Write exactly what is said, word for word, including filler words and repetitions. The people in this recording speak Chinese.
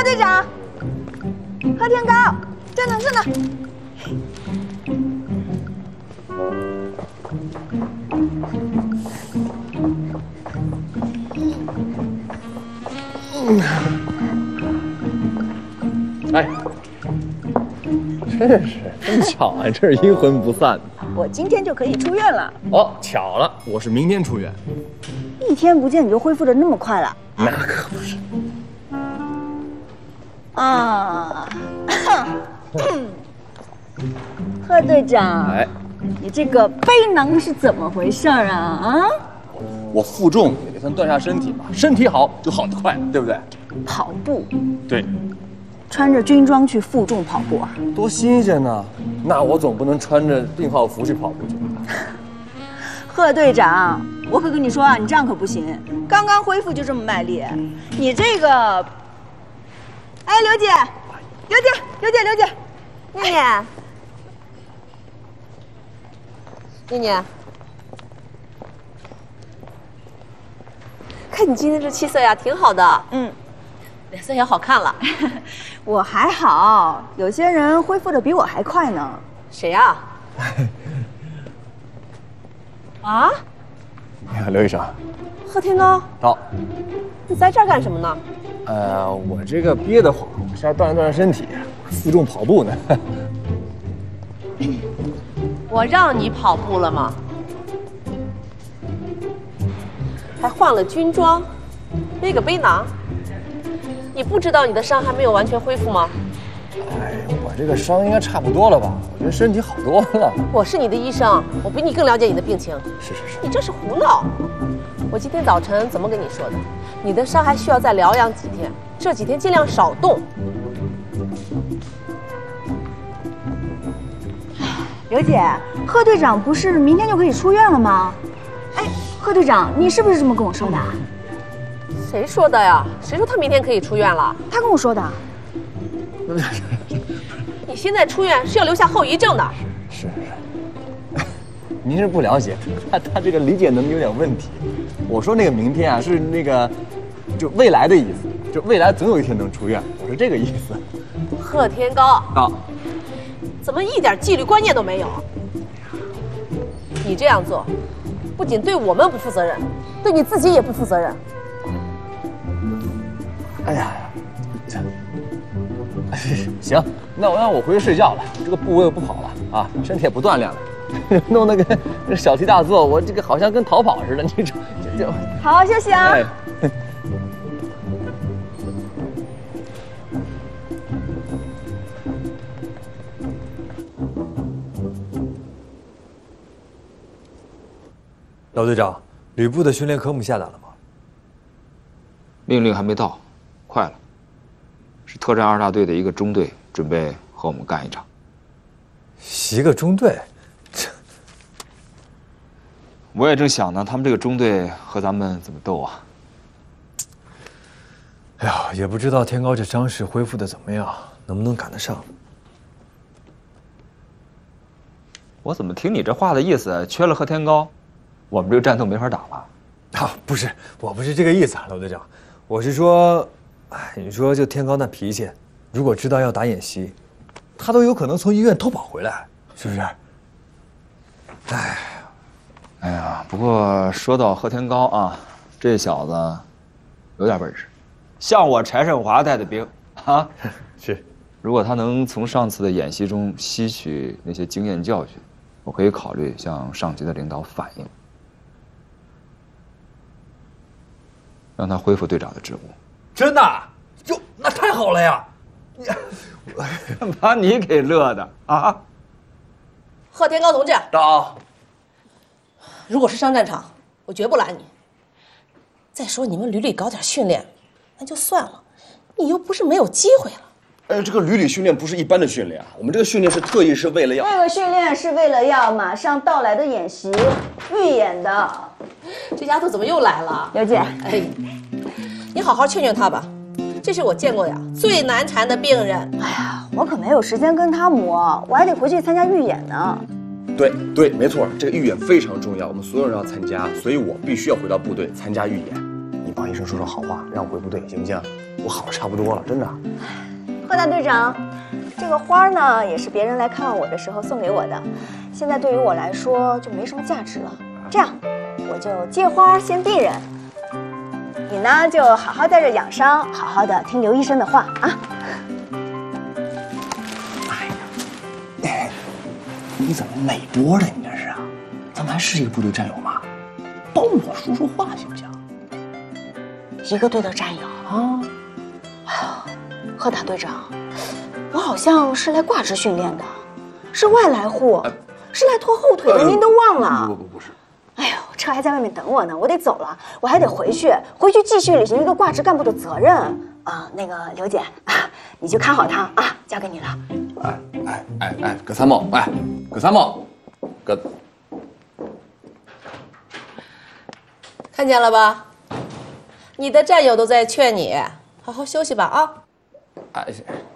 贺队长，贺天高，这呢这呢。 嗯。哎，真是真巧啊，这是阴魂不散。 我今天就可以出院了。 哦，巧了，我是明天出院。 一天不见你就恢复的那么快了？ 那可不是。 啊，贺队长，哎，你这个背囊是怎么回事啊？啊？ 我负重也得算锻下身体嘛，身体好就跑得快，对不对？ 跑步。 对。 穿着军装去负重跑步啊？ 多新鲜呢！那我总不能穿着病号服去跑步去吧？ 贺队长，我可跟你说啊，你这样可不行。刚刚恢复就这么卖力，你这个……哎，刘姐，刘姐，刘姐，刘姐， 念念，念念，看你今天这气色呀，挺好的，嗯，脸色也好看了。 我还好，有些人恢复的比我还快呢。 谁呀？啊？ 你好，刘医生。 贺天高。 到。 你在这儿干什么呢？ 呃，我这个憋得慌，我是要锻炼锻炼身体，负重跑步呢。 我让你跑步了吗？还换了军装，背个背囊。你不知道你的伤还没有完全恢复吗？ 哎，我这个伤应该差不多了吧？我觉得身体好多了。 我是你的医生，我比你更了解你的病情。 是是是。 你这是胡闹！我今天早晨怎么跟你说的？你的伤还需要再疗养几天，这几天尽量少动。 刘姐，贺队长不是明天就可以出院了吗？哎，贺队长，你是不是这么跟我说的？ 谁说的呀？谁说他明天可以出院了？ 他跟我说的。 你现在出院是要留下后遗症的。 是是是。您是不了解他，他这个理解能力有点问题。我说那个明天啊，是那个，就未来的意思，就未来总有一天能出院，我是这个意思。 贺天高啊， 怎么一点纪律观念都没有？你这样做，不仅对我们不负责任，对你自己也不负责任。 哎呀，行，那我那我回去睡觉了，这个步我也不跑了啊，身体也不锻炼了。弄那个小题大做，我这个好像跟逃跑似的。你这这这， 好好休息啊。哎、 老队长，吕布的训练科目下达了吗？ 命令还没到，快了。是特战二大队的一个中队准备和我们干一场。 一个中队？ 我也正想呢，他们这个中队和咱们怎么斗啊？ 哎呀，也不知道天高这伤势恢复的怎么样，能不能赶得上？ 我怎么听你这话的意思，缺了贺天高，我们这个战斗没法打了？ 啊，不是，我不是这个意思啊，老队长，我是说，哎，你说就天高那脾气，如果知道要打演习，他都有可能从医院偷跑回来，是不是？ 哎。哎呀，不过说到贺天高啊，这小子有点本事，像我柴胜华带的兵啊。 是， 如果他能从上次的演习中吸取那些经验教训，我可以考虑向上级的领导反映，让他恢复队长的职务。 真的？哟，那太好了呀！ 把你给乐的啊！ 贺天高同志， 到。 如果是上战场，我绝不拦你。再说你们旅里搞点训练，那就算了，你又不是没有机会了。 哎，这个旅里训练不是一般的训练啊，我们这个训练是特意是为了要…… 这个训练是为了要马上到来的演习预演的。 这丫头怎么又来了？ 刘姐， 哎，你好好劝劝她吧，这是我见过的呀最难缠的病人。 哎呀，我可没有时间跟她磨，我还得回去参加预演呢。 对对，没错，这个预演非常重要，我们所有人要参加，所以我必须要回到部队参加预演。你帮王医生说说好话，让我回部队，行不行？我好的差不多了，真的。 贺大队长，这个花呢也是别人来看望我的时候送给我的，现在对于我来说就没什么价值了。这样，我就借花献鄙人，你呢就好好在这养伤，好好的听刘医生的话啊。 哎呀，你怎么哪波的？你这是啊？咱们还是一个部队战友吗？帮我说说话行不行？ 一个队的战友啊。哎呀，贺大队长，我好像是来挂职训练的，是外来户，是来拖后腿的，您都忘了？ 不不不是。 哎呦，车还在外面等我呢，我得走了，我还得回去，回去继续履行一个挂职干部的责任啊。那个刘姐啊，你就看好他啊，交给你了。 哎哎哎哎，葛参谋，哎，葛参谋，葛， 看见了吧？你的战友都在劝你好好休息吧啊！ 哎。